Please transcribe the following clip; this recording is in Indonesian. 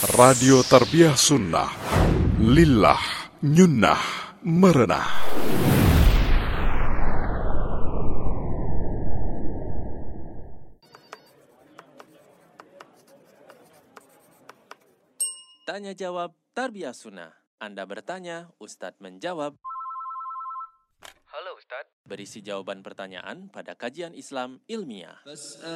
Radio Tarbiyah Sunnah, Lillah, Nyunnah, Merenah. Tanya jawab Tarbiyah Sunnah. Anda bertanya, Ustadz menjawab. Halo Ustadz. Berisi jawaban pertanyaan pada kajian Islam ilmiah.